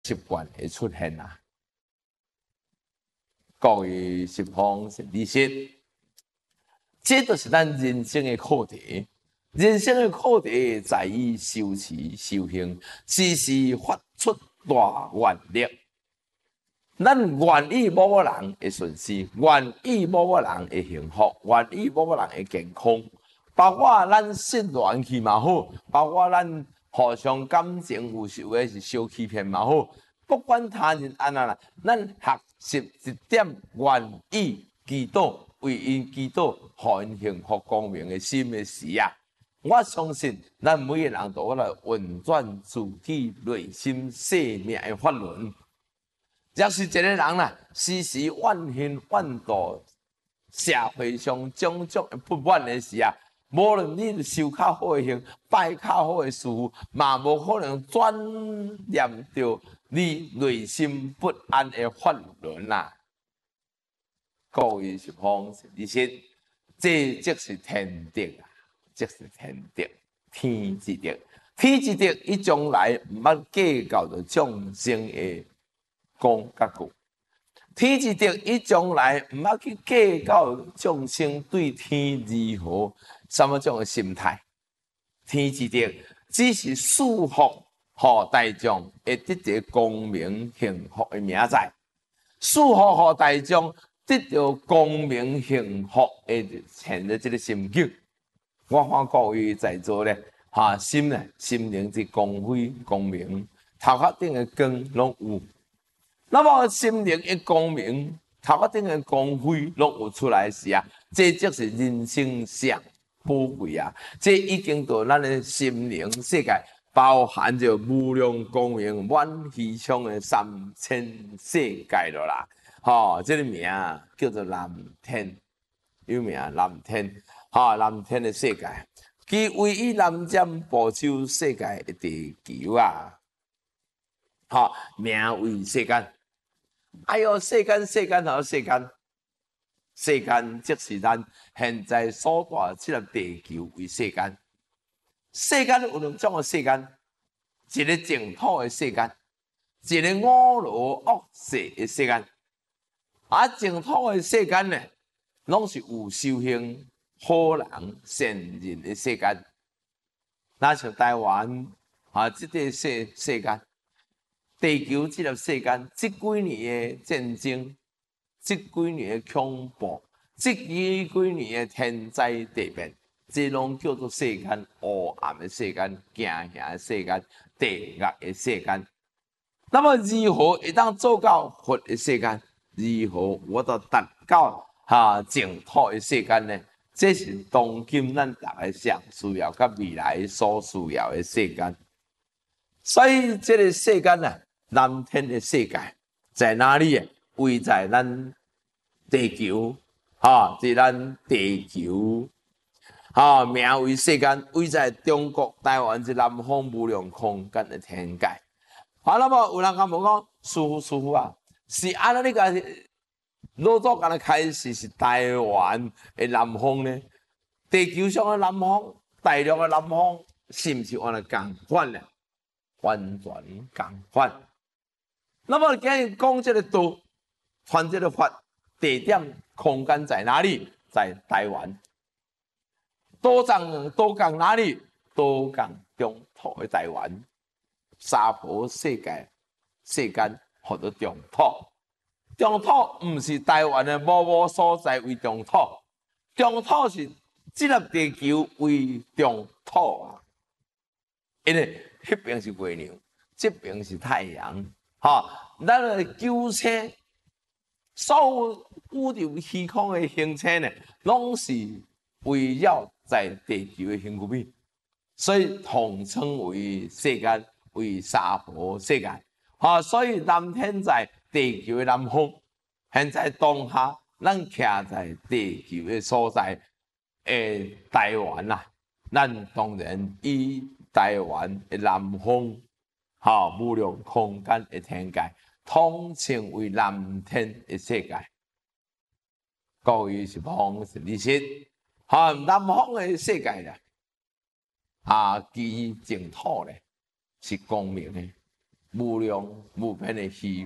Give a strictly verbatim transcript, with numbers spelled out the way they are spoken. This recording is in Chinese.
习惯会出现啊。各位十方神理识，这就是咱人生的课题。人生的课题在于修持修行，时时发出大愿力。咱愿意某某人会顺遂，愿意某某人会幸福，愿意某某人会健康。包括咱信缘去嘛好，包括咱互相感情有时候是小欺骗嘛好。不管他人安怎啦，咱学习一点愿意祈祷，为因祈祷，互因幸福光明的心的时啊，我相信咱每个人都来运转自己内心生命的法轮。若是一个人啦，时时怨恨怨妒社会上种种不满的事啊，无论你受较好的行，拜较好的事，嘛无可能转念到你内心不安的法轮啊。各位是方你说，这即是天德啊，即是天德，天之德，天之德，伊将来毋捌计较着众生的讲甲句。天之德，伊将来毋捌去计较众生对天如何什么种的心态。天之德，只是束缚互大众会得到光明幸福的名在，束缚互大众得到光明幸福的现在这个心境。我看各位在座咧，哈心咧心灵之光辉光明，头壳顶的光拢有。那么心灵的光明，头壳顶的光辉拢有出来时啊，这就是人生上宝贵啊！这已经到咱的心灵世界，包含着无量光明、满虚空的三千世界了啦。吼、哦，这个名叫做蓝天，有名蓝天，哈、哦，蓝天的世界，其位于南瞻部洲世界的地球啊，哈、哦，名为世间。哎呦，世间世间好世间，世间即是咱现在所住这个地球为世间。世间有两种的世间，一个净土的世间，一个五罗恶世的世间。啊，净土的世间呢，拢是有修行、好人、善人的世间。那像台湾啊，这个世世间。地球这个世间，这几年的战争，这几年的恐怖，这几几年的天灾地变，这拢叫做世间黑暗的世间、惊吓的世间、地狱的世间。那么如何会当做到佛的世间？如何我都达到哈净土的世间呢？这是当今咱大家上需要，甲未来所需要的世间。所以这个世间呢？蓝天的世界在哪里？位在咱地球，哈，在咱地球，哈，名为世间，位在中国台湾之南方无量空间的天界。好，那么有人讲无讲，师傅师傅啊，是安那个老早刚才开始是台湾的南方呢？地球上的南方，大陆的南方，是不是安尼共款呢？完全共款。那么今日讲这个道，传这个法，地点空间在哪里？在台湾。道藏道港哪里？道港中土的台湾。三婆世界世间或者中土。中土不是台湾的某某所在为中土，中土是这个地球为中土啊。因为那边是月亮，这边是太阳。哈，咱的九星，所有宇宙虚空的星星呢，拢是围绕在地球的星球边，所以统称为世间，为三婆世界。哈，所以南天在地球的南方，现在当下咱徛在地球的所在，诶，台湾呐、啊，咱当然以台湾的南方。哈，无量空间的天界，统称为蓝天的世界。各位是方是理解？哈，南方的世界咧，啊，其净土咧是光明的， 无量无边的虚